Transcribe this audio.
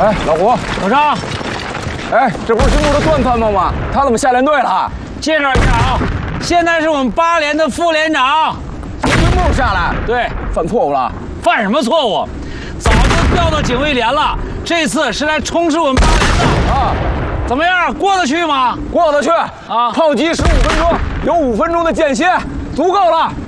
哎，老胡， 老张， 哎，这不是京都的段参谋吗？他怎么下连队了？ 介绍一下啊，现在是我们8连的副连长。 从军部下来？ 对， 犯错误了？ 犯什么错误？早就调到警卫连了，这次是来充实我们8连的啊。怎么样，过得去吗？ 过得去啊！ 炮击15分钟，有5分钟的间歇，足够了。